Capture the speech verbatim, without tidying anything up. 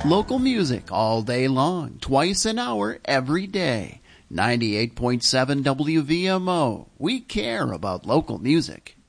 Local music all day long, twice an hour every day. ninety-eight point seven W V M O. We care about local music.